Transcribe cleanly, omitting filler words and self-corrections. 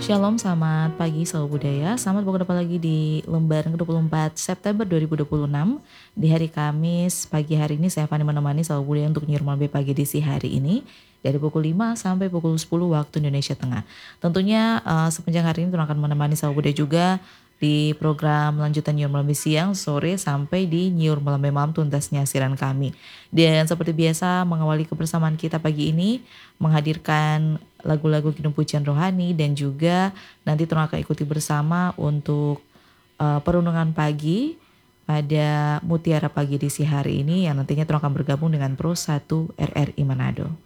Shalom, selamat pagi Sahabat Budaya. Selamat berjumpa lagi di lembaran ke-24 September 2026. Di hari Kamis, pagi hari ini saya Fani menemani Sahabat Budaya untuk Nyurmal B pagi edisi hari ini dari pukul 5 sampai pukul 10 waktu Indonesia Tengah. Tentunya sepanjang hari ini Tuhan akan menemani Sahabat Budaya juga di program lanjutan Nyur Malam siang, sore sampai di Nyur Malam Malam tuntasnya siaran kami. Dan seperti biasa mengawali kebersamaan kita pagi ini menghadirkan lagu-lagu kidung pujian rohani dan juga nanti Tuhan akan ikuti bersama untuk perundungan pagi pada Mutiara Pagi edisi hari ini yang nantinya Tuhan akan bergabung dengan Pro 1 RRI Manado.